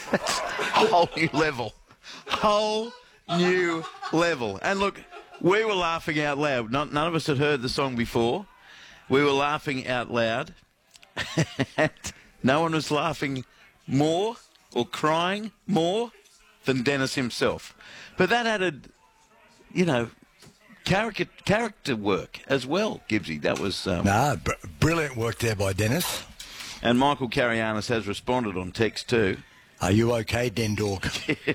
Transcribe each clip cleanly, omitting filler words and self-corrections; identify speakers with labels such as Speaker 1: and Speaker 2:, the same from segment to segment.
Speaker 1: Whole new level. Whole new level. And look, we were laughing out loud. None of us had heard the song before. We were laughing out loud. And no one was laughing more or crying more than Dennis himself. But that added, character work as well, Gibbsy. That was...
Speaker 2: brilliant work there by Dennis.
Speaker 1: And Michael Carianis has responded on text too.
Speaker 2: Are you okay, Den Dog?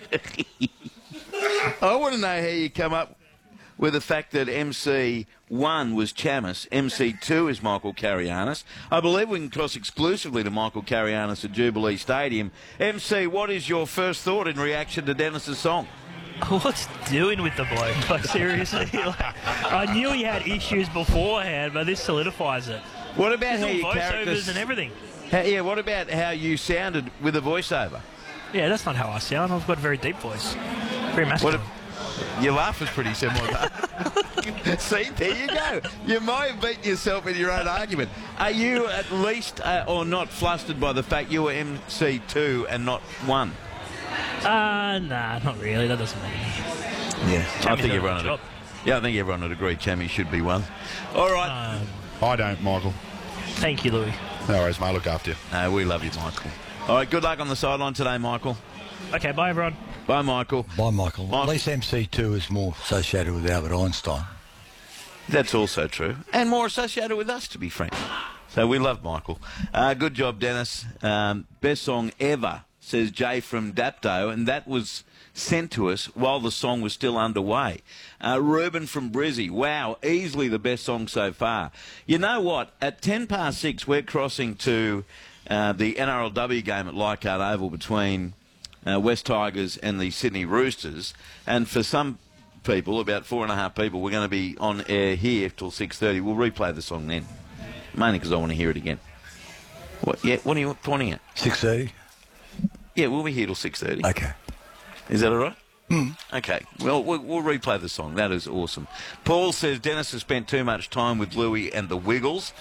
Speaker 1: I want to know how you come up with the fact that MC1 was Chamis, MC2 is Michael Carianis. I believe we can cross exclusively to Michael Carianis at Jubilee Stadium. MC, what is your first thought in reaction to Dennis's song?
Speaker 3: What's doing with the bloke? Like, seriously? I knew he had issues beforehand, but this solidifies it.
Speaker 1: What about
Speaker 3: There's
Speaker 1: how your
Speaker 3: all voiceovers
Speaker 1: characters...
Speaker 3: and everything.
Speaker 1: What about how you sounded with a voiceover?
Speaker 3: Yeah, that's not how I sound. I've got a very deep voice. Very masculine.
Speaker 1: Your laugh was pretty similar. See, there you go. You might have beaten yourself in your own argument. Are you at least or not flustered by the fact you were MC2 and not 1?
Speaker 3: Nah, not really. That doesn't mean anything.
Speaker 1: Yeah, I think everyone would agree Chammy should be 1. All right.
Speaker 4: I don't, Michael.
Speaker 3: Thank you, Louis.
Speaker 4: No worries, mate. Look after you.
Speaker 1: No, we love you, Michael. All right, good luck on the sideline today, Michael.
Speaker 3: Okay, bye, everyone.
Speaker 1: Bye, Michael.
Speaker 2: Bye, Michael. At least MC2 is more associated with Albert Einstein.
Speaker 1: That's also true. And more associated with us, to be frank. So we love Michael. Good job, Dennis. Best song ever, says Jay from Dapto, and that was sent to us while the song was still underway. Ruben from Brizzy, wow, easily the best song so far. You know what? At 6:10, we're crossing to the NRLW game at Leichhardt Oval between West Tigers and the Sydney Roosters. And for some people, about 4.5 people, we're going to be on air here till 6:30. We'll replay the song then, mainly because I want to hear it again. What are you pointing at?
Speaker 2: 6:30?
Speaker 1: Yeah, we'll be here till 6:30.
Speaker 2: Okay.
Speaker 1: Is that all right?
Speaker 2: Mm.
Speaker 1: Okay. Well, we'll replay the song. That is awesome. Paul says Dennis has spent too much time with Louis and the Wiggles.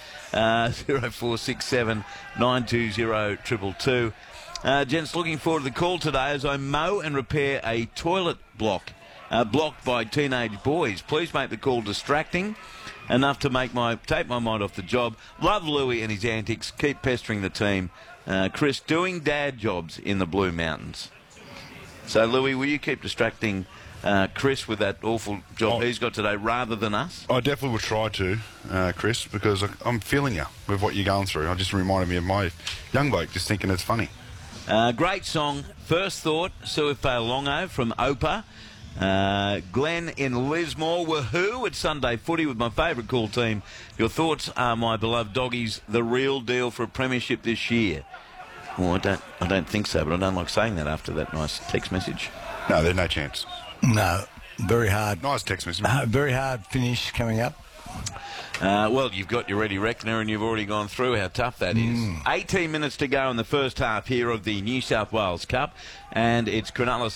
Speaker 1: 0467 920 222. Gents, looking forward to the call today as I mow and repair a toilet blocked by teenage boys. Please make the call distracting enough to take my mind off the job. Love Louis and his antics. Keep pestering the team. Chris, doing dad jobs in the Blue Mountains. So, Louis, will you keep distracting Chris with that awful job he's got today rather than us?
Speaker 4: I definitely will try to, Chris, because I'm feeling you with what you're going through. It just reminded me of my young bloke just thinking it's funny.
Speaker 1: Great song. First Thought, Suife Longo from Opa. Glenn in Lismore. Woohoo! It's Sunday footy with my favourite cool team. Your thoughts are, my beloved doggies, the real deal for a premiership this year? Well, I don't think so, but I don't like saying that after that nice text message.
Speaker 4: No, there's no chance.
Speaker 2: No, very hard.
Speaker 4: Nice text message.
Speaker 2: Very hard finish coming up.
Speaker 1: Well, you've got your Eddie Reckner and you've already gone through how tough that is. 18 minutes to go in the first half here of the New South Wales Cup, and it's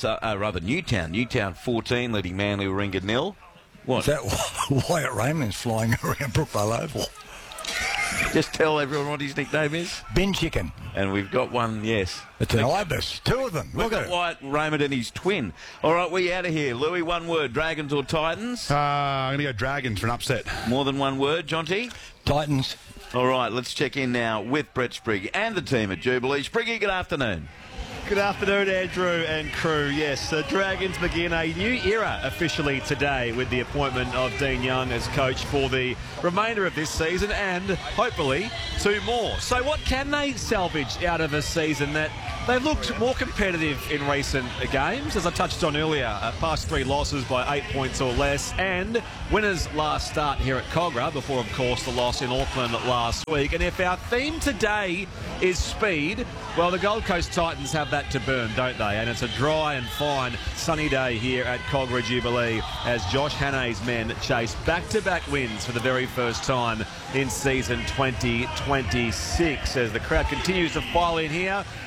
Speaker 1: Newtown 14 leading Manly Warringah 0. What?
Speaker 2: Is that Wyatt Raymond's flying around Brookvale Oval?
Speaker 1: Just tell everyone what his nickname is.
Speaker 2: Bin Chicken.
Speaker 1: And we've got one, yes.
Speaker 2: It's an ibis. 2 of them.
Speaker 1: We've got Wyatt Raymond and his twin. All right, we out of here. Louis, one word, Dragons or Titans?
Speaker 4: I'm going to go Dragons for an upset.
Speaker 1: More than one word, Jonty?
Speaker 2: Titans.
Speaker 1: All right, let's check in now with Brett Sprigg and the team at Jubilee. Spriggy, good afternoon.
Speaker 5: Good afternoon, Andrew and crew. Yes, the Dragons begin a new era officially today with the appointment of Dean Young as coach for the remainder of this season and hopefully 2 more. So what can they salvage out of a season that they've looked more competitive in recent games? As I touched on earlier, past 3 losses by 8 points or less, and winners last start here at Cogra before, of course, the loss in Auckland last week. And if our theme today is speed, well, the Gold Coast Titans have that to burn, don't they? And it's a dry and fine sunny day here at Cogra Jubilee as Josh Hannay's men chase back-to-back wins for the very first time in season 2026. As the crowd continues to file in here, they've packed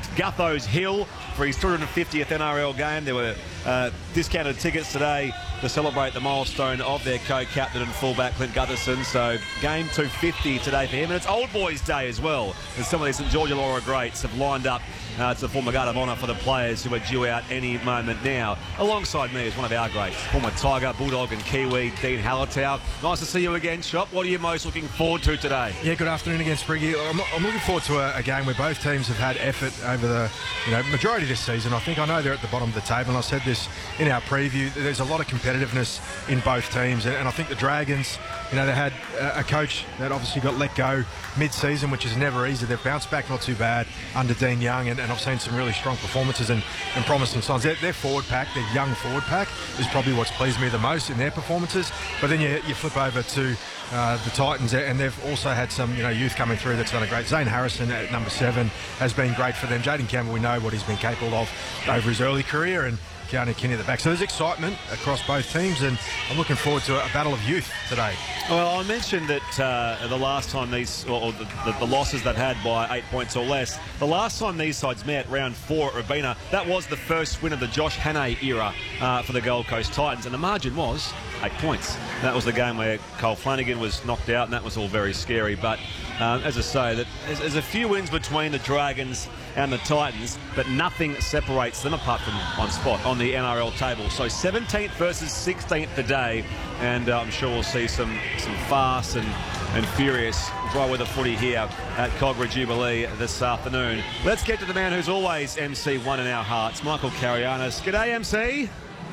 Speaker 5: packed Gutho's Hill for his 250th NRL game. There were discounted tickets today to celebrate the milestone of their co-captain and fullback Clint Gutherson. So game 250 today for him, and it's Old Boys Day as well, as some of these St George Illawarra greats have lined up to the former guard of honour for the players who are due out any moment now. Alongside me is one of our greats, former Tiger, Bulldog and Kiwi, Dean Hallertau. Nice to see you again, Shop. What are you most looking forward to today?
Speaker 6: Yeah, good afternoon again, Spriggy. I'm looking forward to a game where both teams have had effort over the majority of this season. I know they're at the bottom of the table, and I said this in our preview. There's a lot of competitiveness in both teams, and I think the Dragons, they had a coach that obviously got let go mid-season, which is never easy. They've bounced back not too bad under Dean Young, and I've seen some really strong performances and promising signs. Their forward pack, their young forward pack, is probably what's pleased me the most in their performances. But then you flip over to the Titans, and they've also had some youth coming through that's done a great. Zane Harrison at number 7 has been great for them. Jaden Campbell, we know what he's been capable of over his early career, and Keanu Kinney at the back. So there's excitement across both teams, and I'm looking forward to a battle of youth today.
Speaker 5: Well, I mentioned that the last time the losses they've had by 8 points or less, the last time these sides met, round 4 at Robina, that was the first win of the Josh Hannay era for the Gold Coast Titans, and the margin was 8 points. That was the game where Cole Flanagan was knocked out, and that was all very scary. But as I say, there's a few wins between the Dragons and the Titans, but nothing separates them apart from one spot on the NRL table. So 17th versus 16th today, and I'm sure we'll see some fast and furious dry weather footy here at Cogra Jubilee this afternoon. Let's get to the man who's always MC1 in our hearts, Michael Carianis. G'day, MC.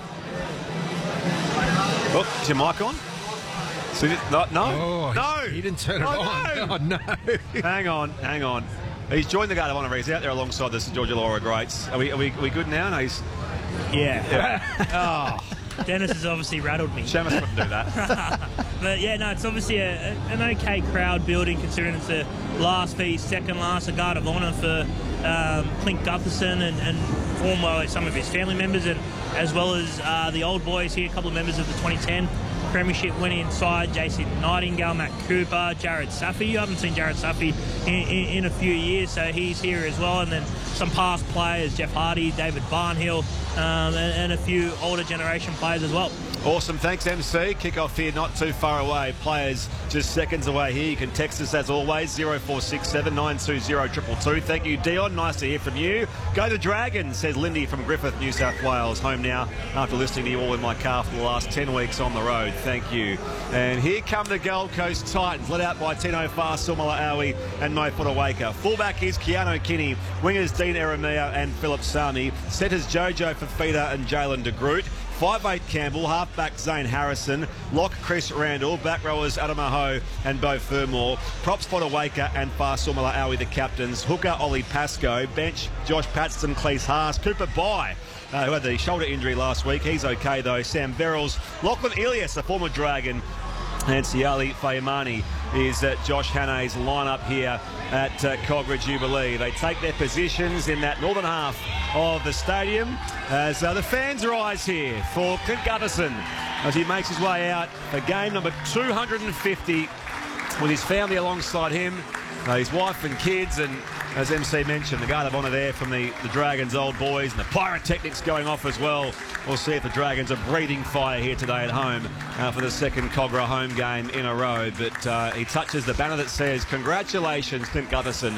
Speaker 5: Oh, is your mic on? No.
Speaker 6: He didn't turn it on.
Speaker 5: No.
Speaker 6: Oh, no.
Speaker 5: Hang on. He's joined the Guard of Honour. He's out there alongside the St George Illawarra greats. Are we good now? No,
Speaker 3: Yeah. Dennis has obviously rattled me.
Speaker 5: Shamus wouldn't do that.
Speaker 3: But yeah, no, it's obviously an okay crowd building, considering it's the last v second last Guard of Honour for Clint Gutherson and former some of his family members, and as well as the old boys here, a couple of members of the 2010 Premiership winning side, Jason Nightingale, Matt Cooper, Jared Saffy. You haven't seen Jared Saffy in a few years, so he's here as well. And then some past players, Jeff Hardy, David Barnhill, and a few older generation players as well.
Speaker 5: Awesome, thanks MC. Kick-off here not too far away. Players just seconds away here. You can text us as always, 0467 920 222. Thank you, Dion. Nice to hear from you. Go the Dragons, says Lindy from Griffith, New South Wales. Home now after listening to you all in my car for the last 10 weeks on the road. Thank you. And here come the Gold Coast Titans, led out by Tino Farr, Sumala Awi and Mo Fodawaker. Fullback is Keanu Kinney. Wingers Dean Eremia and Philip Sami. Centres Jojo Fafita and Jalen de Groot. 5'8" Campbell, halfback Zane Harrison, lock Chris Randall, back rowers Adam Aho and Beau Fermor, props Fodawaker and Farsumala Awi the captains, hooker Ollie Pascoe, bench Josh Patston, Cleese Haas, Cooper Bye, who had the shoulder injury last week. He's okay though. Sam Verrills, Lachlan Ilias, a former Dragon, and Siali Fayamani is Josh Hannay's lineup here at Cogra Jubilee. They take their positions in that northern half of the stadium as the fans rise here for Clint Gutherson as he makes his way out for game number 250 with his family alongside him, his wife and kids, and as MC mentioned, the Guard of Honour there from the Dragons old boys, and the pyrotechnics going off as well. We'll see if the Dragons are breathing fire here today at home for the second Cogra home game in a row. But he touches the banner that says, congratulations, Clint Gutherson,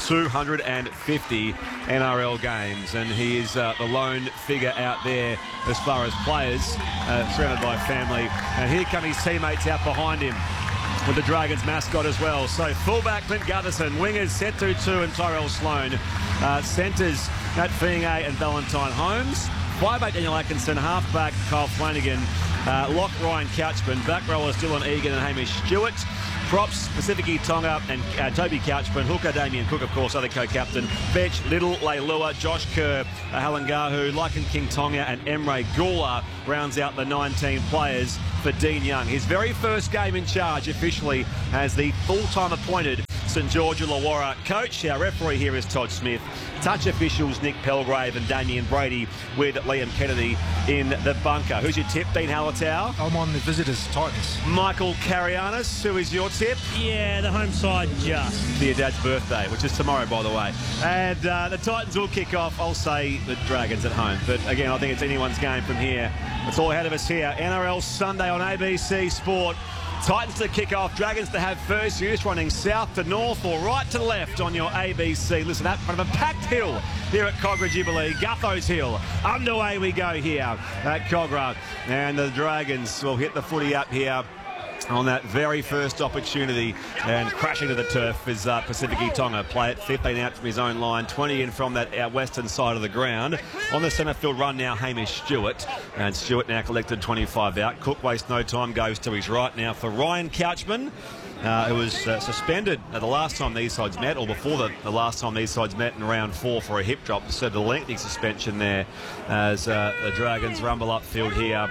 Speaker 5: 250 NRL games. And he is the lone figure out there as far as players, surrounded by family. And here come his teammates out behind him with the Dragons mascot as well. So fullback Clint Gutherson, wingers Setu Tu and Tyrell Sloan, centres Nat Fiinge and Valentine Holmes, 5'8" Daniel Atkinson, halfback Kyle Flanagan, lock Ryan Couchman, back rowers Dylan Egan and Hamish Stewart, props Pacifici Tonga and Toby Couchman, hooker Damien Cook, of course, other co-captain, bench Little, Leilua, Josh Kerr, Halangahu, Lycan King Tonga and Emre Gula rounds out the 19 players for Dean Young. His very first game in charge officially as the full-time appointed St George Illawarra coach. Our referee here is Todd Smith. Touch officials Nick Pelgrave and Damien Brady with Liam Kennedy in the bunker. Who's your tip, Dean Hallertau?
Speaker 6: I'm on the visitors, Titans.
Speaker 5: Michael Carianis, who is your tip? tip?
Speaker 3: Yeah, the home side just.
Speaker 5: For your dad's birthday, which is tomorrow, by the way. And the Titans will kick off. I'll say the Dragons at home. But again, I think it's anyone's game from here. It's all ahead of us here. NRL Sunday on ABC Sport. Titans to kick off, Dragons to have first use, running south to north or right to left on your ABC. Listen up, in front of a packed hill here at Cogra Jubilee. Gutho's Hill. Underway we go here at Cogra. And the Dragons will hit the footy up here on that very first opportunity, and crashing to the turf is Pacific Tonga. Play it 15 out from his own line, 20 in from that western side of the ground. On the centre field run now, Hamish Stewart, and Stewart now collected 25 out. Cook wastes no time, goes to his right now for Ryan Couchman, who was suspended at the last time these sides met, or before the last time these sides met in round 4 for a hip drop. So the lengthy suspension there as the Dragons rumble upfield here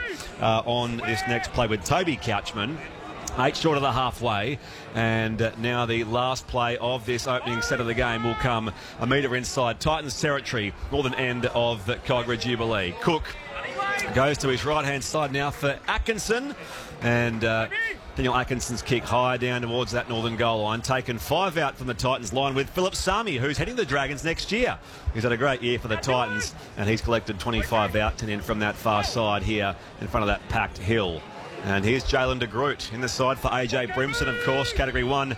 Speaker 5: on this next play with Toby Couchman. 8 short of the halfway, and now the last play of this opening set of the game will come a metre inside Titans territory, northern end of the Cogra Jubilee. Cook goes to his right-hand side now for Atkinson, and Daniel Atkinson's kick high down towards that northern goal line, taken 5 out from the Titans line with Philip Sami, who's heading the Dragons next year. He's had a great year for the Titans, and he's collected 25 out, 10 in from that far side here in front of that packed hill. And here's Jalen de Groot in the side for AJ Brimson, of course, Category 1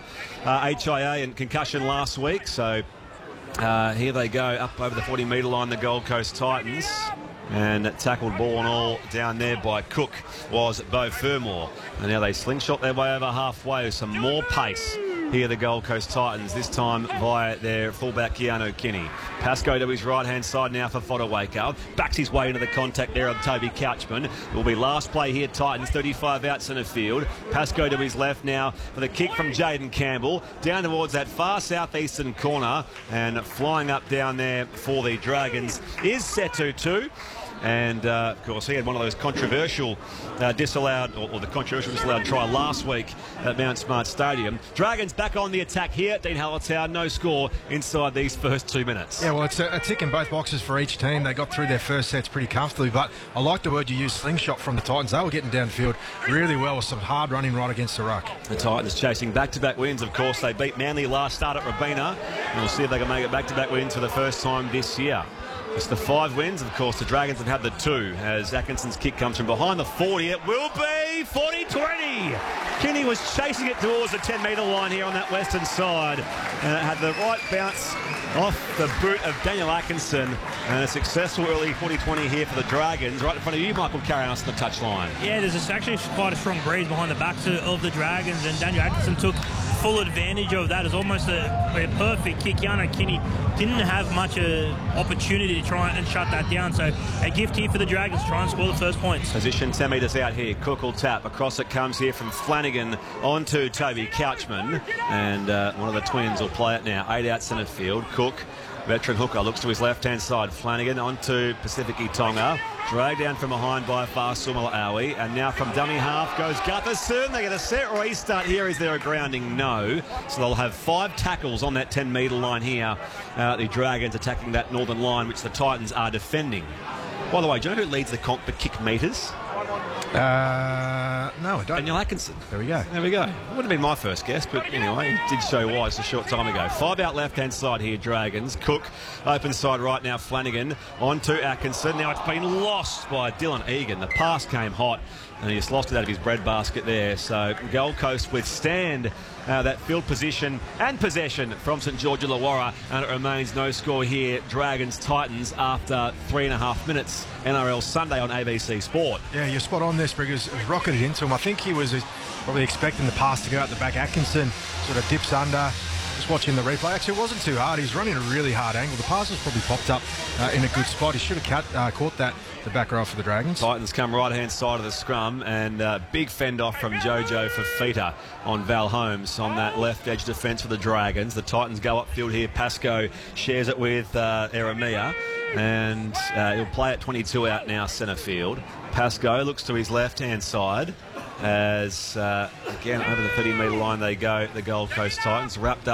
Speaker 5: HIA and concussion last week. So here they go up over the 40-metre line, the Gold Coast Titans. And tackled ball and all down there by Cook was Beau Fermor. And now they slingshot their way over halfway with some more pace. Here the Gold Coast Titans, this time via their fullback Keanu Kinney. Pascoe to his right-hand side now for Fodawaker. Backs his way into the contact there of Toby Couchman. It will be last play here, Titans, 35 out centre field. Pascoe to his left now for the kick from Jaden Campbell. Down towards that far southeastern corner, and flying up down there for the Dragons is Setutu. And, of course, he had one of those controversial disallowed, or the controversial disallowed try last week at Mount Smart Stadium. Dragons back on the attack here. Dean Hallertau, no score inside these first 2 minutes.
Speaker 6: Yeah, well, it's a tick in both boxes for each team. They got through their first sets pretty comfortably, but I like the word you used, slingshot from the Titans. They were getting downfield really well with some hard running right against the ruck.
Speaker 5: The Titans chasing back-to-back wins. Of course, they beat Manly last start at Robina, and we'll see if they can make it back-to-back wins for the first time this year. It's the 5 wins. Of course, the Dragons have had the 2 as Atkinson's kick comes from behind the 40. It will be 40-20. Kinney was chasing it towards the 10-metre line here on that western side, and it had the right bounce off the boot of Daniel Atkinson, and a successful early 40-20 here for the Dragons. Right in front of you, Michael Carrinos on the touchline.
Speaker 3: Yeah, there's actually quite a strong breeze behind the backs of the Dragons, and Daniel Atkinson took full advantage of that. It's almost a perfect kick. Keanu Kinney didn't have much opportunity to try and shut that down, so a gift here for the Dragons to try and score the first points.
Speaker 5: Position 10 metres out here. Cook will tap. Across it comes here from Flanagan onto Toby Couchman, and one of the twins will play it now. 8 out centre field. Cook, veteran hooker, looks to his left-hand side. Flanagan onto Pacific Tonga. Dragged down from behind by Farsumala Awi, and now from dummy half goes Gutherson. They get a set restart here. Is there a grounding? No. So they'll have 5 tackles on that 10-metre line here. The Dragons attacking that northern line, which the Titans are defending. By the way, do you know who leads the comp for kick metres?
Speaker 6: No, I don't.
Speaker 5: Daniel Atkinson.
Speaker 6: There we go.
Speaker 5: There we go. It wouldn't have been my first guess, but anyway, he did show why. It's a short time ago. 5 out left-hand side here, Dragons. Cook, open side right now, Flanagan on to Atkinson. Now it's been lost by Dylan Egan. The pass came hot, and he just lost it out of his breadbasket there. So Gold Coast withstand that field position and possession from St George Illawarra, and it remains no score here. Dragons-Titans after 3.5 minutes. NRL Sunday on ABC Sport.
Speaker 6: Yeah, you're spot on there, Spriggers. Rocketed into him. I think he was probably expecting the pass to go out the back. Atkinson sort of dips under. Just watching the replay. Actually, it wasn't too hard. He's running a really hard angle. The pass was probably popped up in a good spot. He should have caught that, the back row for the Dragons.
Speaker 5: Titans come right-hand side of the scrum, and big fend-off from Jojo Fafita on Val Holmes on that left edge defence for the Dragons. The Titans go upfield here. Pascoe shares it with Eremia, and he'll play at 22 out now, centre field. Pascoe looks to his left-hand side as, again, over the 30-metre line they go, the Gold Coast Titans, wrapped up